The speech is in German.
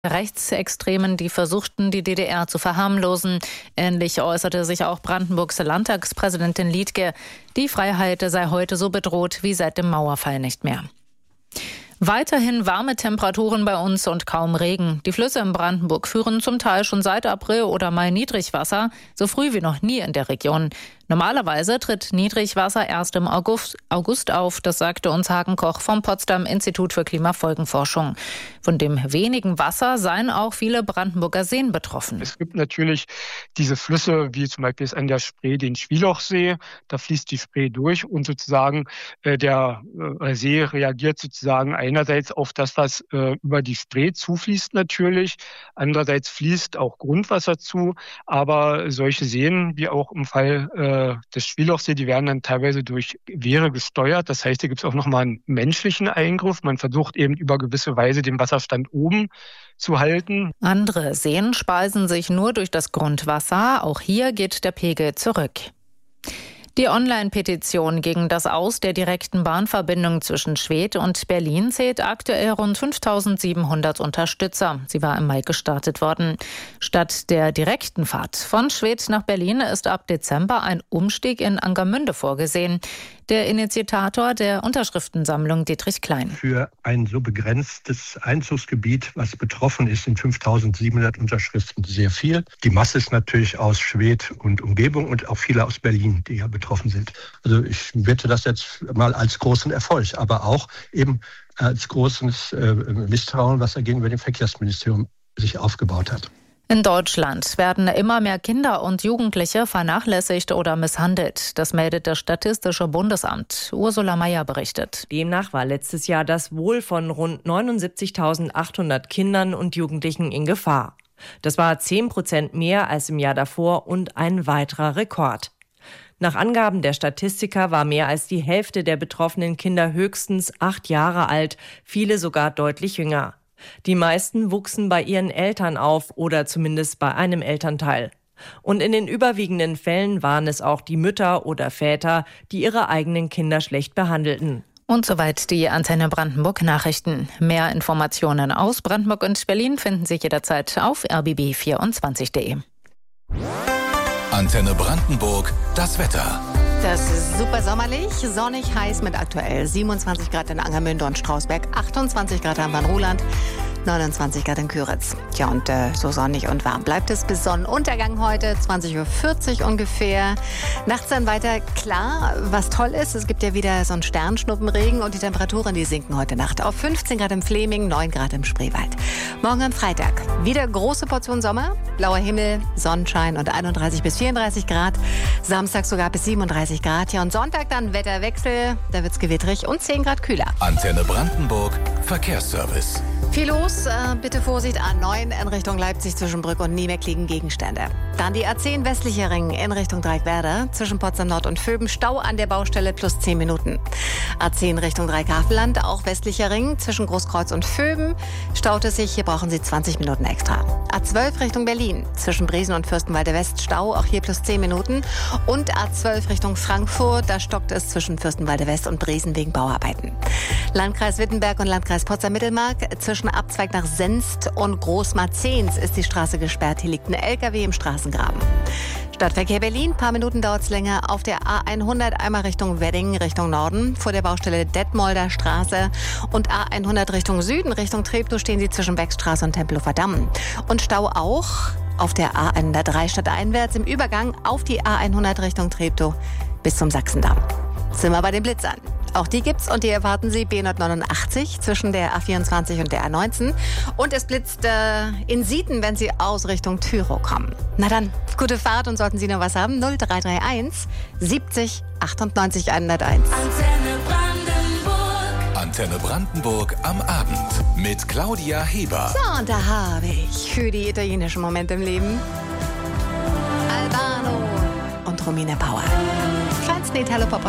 Rechtsextremen, die versuchten, die DDR zu verharmlosen. Ähnlich äußerte sich auch Brandenburgs Landtagspräsidentin Liedtke. Die Freiheit sei heute so bedroht wie seit dem Mauerfall nicht mehr. Weiterhin warme Temperaturen bei uns und kaum Regen. Die Flüsse in Brandenburg führen zum Teil schon seit April oder Mai Niedrigwasser, so früh wie noch nie in der Region. Normalerweise tritt Niedrigwasser erst im August auf, das sagte uns Hagen Koch vom Potsdam Institut für Klimafolgenforschung. Von dem wenigen Wasser seien auch viele Brandenburger Seen betroffen. Es gibt natürlich diese Flüsse, wie zum Beispiel an der Spree den Schwielochsee, da fließt die Spree durch und sozusagen der See reagiert sozusagen einerseits auf das, was über die Spree zufließt natürlich, andererseits fließt auch Grundwasser zu, aber solche Seen, wie auch im Fall des Schwielochsee, die werden dann teilweise durch Wehre gesteuert. Das heißt, hier gibt es auch nochmal einen menschlichen Eingriff. Man versucht eben über gewisse Weise den Wasserstand oben zu halten. Andere Seen speisen sich nur durch das Grundwasser. Auch hier geht der Pegel zurück. Die Online-Petition gegen das Aus der direkten Bahnverbindung zwischen Schwedt und Berlin zählt aktuell rund 5.700 Unterstützer. Sie war im Mai gestartet worden. Statt der direkten Fahrt von Schwedt nach Berlin ist ab Dezember ein Umstieg in Angermünde vorgesehen. Der Initiator der Unterschriftensammlung Dietrich Klein. Für ein so begrenztes Einzugsgebiet, was betroffen ist, sind 5.700 Unterschriften sehr viel. Die Masse ist natürlich aus Schwedt und Umgebung und auch viele aus Berlin, die ja betroffen sind. Also ich werte das jetzt mal als großen Erfolg, aber auch eben als großes Misstrauen, was da gegenüber dem Verkehrsministerium sich aufgebaut hat. In Deutschland werden immer mehr Kinder und Jugendliche vernachlässigt oder misshandelt. Das meldet das Statistische Bundesamt. Ursula Mayer berichtet. Demnach war letztes Jahr das Wohl von rund 79.800 Kindern und Jugendlichen in Gefahr. Das war 10% mehr als im Jahr davor und ein weiterer Rekord. Nach Angaben der Statistiker war mehr als die Hälfte der betroffenen Kinder höchstens 8 Jahre alt, viele sogar deutlich jünger. Die meisten wuchsen bei ihren Eltern auf oder zumindest bei einem Elternteil. Und in den überwiegenden Fällen waren es auch die Mütter oder Väter, die ihre eigenen Kinder schlecht behandelten. Und soweit die Antenne Brandenburg Nachrichten. Mehr Informationen aus Brandenburg und Berlin finden Sie jederzeit auf rbb24.de. Antenne Brandenburg, das Wetter. Das ist super sommerlich, sonnig, heiß mit aktuell 27 Grad in Angermünde und Strausberg, 28 Grad am Wannruhland, 29 Grad in Küritz. Tja, und so sonnig und warm bleibt es bis Sonnenuntergang heute, 20.40 Uhr ungefähr. Nachts dann weiter klar, was toll ist, es gibt ja wieder so einen Sternschnuppenregen und die Temperaturen, die sinken heute Nacht auf 15 Grad im Fleming, 9 Grad im Spreewald. Morgen am Freitag wieder große Portion Sommer, blauer Himmel, Sonnenschein und 31 bis 34 Grad. Samstag sogar bis 37 Grad. Ja, und Sonntag dann Wetterwechsel, da wird's gewittrig und 10 Grad kühler. Antenne Brandenburg, Verkehrsservice. Viel los, bitte Vorsicht, A9 in Richtung Leipzig zwischen Brück und Niemeck liegen Gegenstände. Dann die A10 westlicher Ring in Richtung Dreieckwerder zwischen Potsdam Nord und Vöben, Stau an der Baustelle plus 10 Minuten. A10 Richtung Dreikarfelland, auch westlicher Ring zwischen Großkreuz und Vöben, staut es sich, hier brauchen Sie 20 Minuten extra. A12 Richtung Berlin zwischen Bresen und Fürstenwalde West, Stau, auch hier plus 10 Minuten. Und A12 Richtung Frankfurt, da stockt es zwischen Fürstenwalde West und Bresen wegen Bauarbeiten. Landkreis Wittenberg und Landkreis Potsdam-Mittelmark zwischen Abzweig nach Senst und Großmarzens ist die Straße gesperrt. Hier liegt ein LKW im Straßengraben. Stadtverkehr Berlin, paar Minuten dauert es länger. Auf der A100 einmal Richtung Wedding, Richtung Norden, vor der Baustelle Detmolder Straße. Und A100 Richtung Süden, Richtung Treptow stehen Sie zwischen Beckstraße und Tempelhofer Damm. Und Stau auch auf der A103 stadteinwärts im Übergang auf die A100 Richtung Treptow bis zum Sachsendamm. Sind wir bei den Blitzern. Auch die gibt's und die erwarten Sie B189 zwischen der A24 und der A19. Und es blitzt in Sieten, wenn Sie aus Richtung Tyrow kommen. Na dann, gute Fahrt und sollten Sie noch was haben, 0331 70 98 101. Antenne Brandenburg. Antenne Brandenburg am Abend mit Claudia Heber. So, und da habe ich für die italienischen Momente im Leben Albano und Romina Power. Kleinsten Italo-Pop